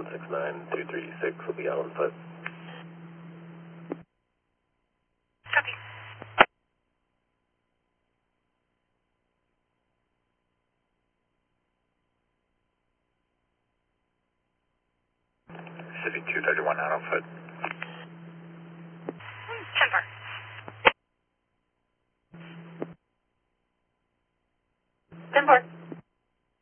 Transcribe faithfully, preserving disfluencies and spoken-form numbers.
six nine two three six will be out on foot. Copy. City two thirty-one out on foot. ten four. ten four.